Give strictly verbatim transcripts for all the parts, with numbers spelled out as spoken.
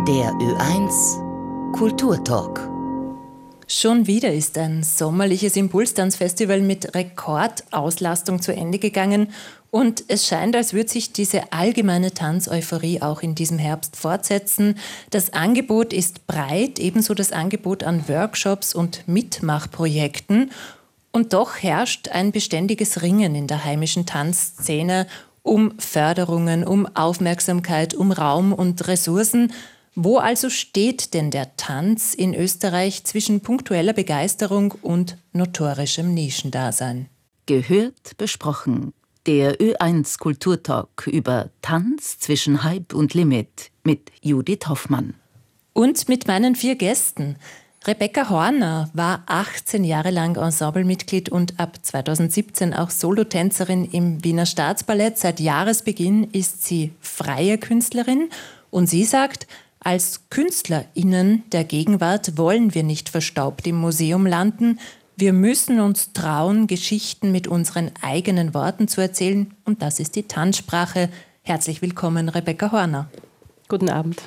Der Ö eins Kulturtalk. Schon wieder ist ein sommerliches Impulstanzfestival mit Rekordauslastung zu Ende gegangen und es scheint, als würde sich diese allgemeine Tanzeuphorie auch in diesem Herbst fortsetzen. Das Angebot ist breit, ebenso das Angebot an Workshops und Mitmachprojekten. Und doch herrscht ein beständiges Ringen in der heimischen Tanzszene um Förderungen, um Aufmerksamkeit, um Raum und Ressourcen. Wo also steht denn der Tanz in Österreich zwischen punktueller Begeisterung und notorischem Nischendasein? Gehört, besprochen. Der Ö eins Kulturtalk über Tanz zwischen Hype und Limit mit Judith Hoffmann. Und mit meinen vier Gästen. Rebecca Horner war achtzehn Jahre lang Ensemblemitglied und ab zweitausendsiebzehn auch Solotänzerin im Wiener Staatsballett. Seit Jahresbeginn ist sie freie Künstlerin und sie sagt, als KünstlerInnen der Gegenwart wollen wir nicht verstaubt im Museum landen. Wir müssen uns trauen, Geschichten mit unseren eigenen Worten zu erzählen. Und das ist die Tanzsprache. Herzlich willkommen, Rebecca Horner. Guten Abend.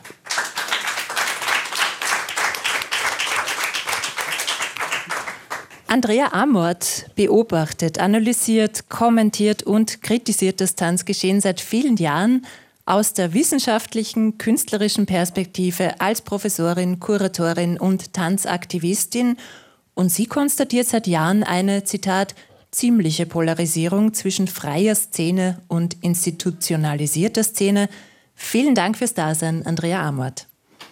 Andrea Amort beobachtet, analysiert, kommentiert und kritisiert das Tanzgeschehen seit vielen Jahren aus der wissenschaftlichen, künstlerischen Perspektive als Professorin, Kuratorin und Tanzaktivistin. Und sie konstatiert seit Jahren eine, Zitat, ziemliche Polarisierung zwischen freier Szene und institutionalisierter Szene. Vielen Dank fürs Dasein, Andrea Amort.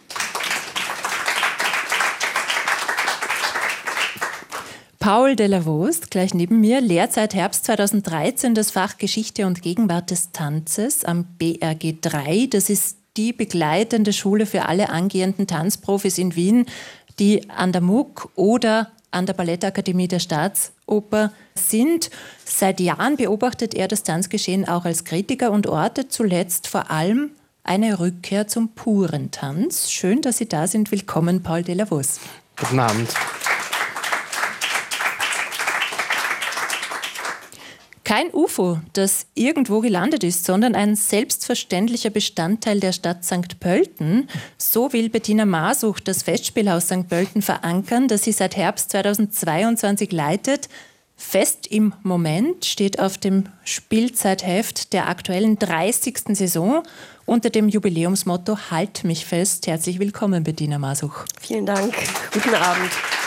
Paul Delavos, gleich neben mir, lehrt seit Herbst zweitausenddreizehn das Fach Geschichte und Gegenwart des Tanzes am B R G drei. Das ist die begleitende Schule für alle angehenden Tanzprofis in Wien, die an der M U K oder an der Ballettakademie der Staatsoper sind. Seit Jahren beobachtet er das Tanzgeschehen auch als Kritiker und ortet zuletzt vor allem eine Rückkehr zum puren Tanz. Schön, dass Sie da sind. Willkommen, Paul Delavos. Guten Abend. Kein U F O, das irgendwo gelandet ist, sondern ein selbstverständlicher Bestandteil der Stadt Sankt Pölten. So will Bettina Masuch das Festspielhaus Sankt Pölten verankern, das sie seit Herbst zweitausendzweiundzwanzig leitet. Fest im Moment steht auf dem Spielzeitheft der aktuellen dreißigsten Saison unter dem Jubiläumsmotto Halt mich fest. Herzlich willkommen, Bettina Masuch. Vielen Dank. Guten Abend.